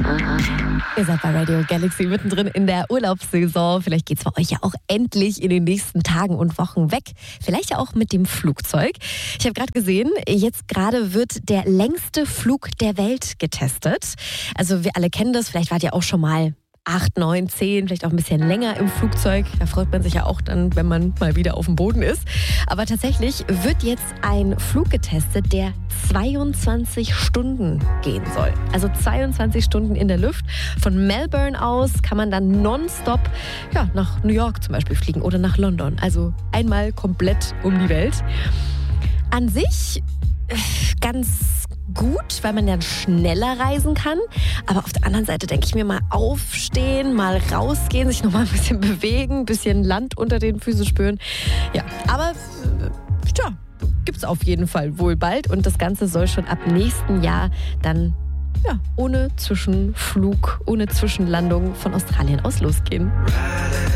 Ihr seid bei Radio Galaxy mittendrin in der Urlaubssaison. Vielleicht geht's bei euch ja auch endlich in den nächsten Tagen und Wochen weg. Vielleicht ja auch mit dem Flugzeug. Ich habe gerade gesehen, jetzt gerade wird der längste Flug der Welt getestet. Also wir alle kennen das, vielleicht wart ihr auch schon mal 8, 9, 10, vielleicht auch ein bisschen länger im Flugzeug. Da freut man sich ja auch dann, wenn man mal wieder auf dem Boden ist. Aber tatsächlich wird jetzt ein Flug getestet, der 22 Stunden gehen soll. Also 22 Stunden in der Luft. Von Melbourne aus kann man dann nonstop nach New York zum Beispiel fliegen oder nach London. Also einmal komplett um die Welt. An sich ganz gut, weil man dann schneller reisen kann. Aber auf der anderen Seite denke ich mir, mal aufstehen, mal rausgehen, sich nochmal ein bisschen bewegen, ein bisschen Land unter den Füßen spüren. Ja, aber gibt's auf jeden Fall wohl bald. Und das Ganze soll schon ab nächsten Jahr dann ohne Zwischenflug, ohne Zwischenlandung von Australien aus losgehen.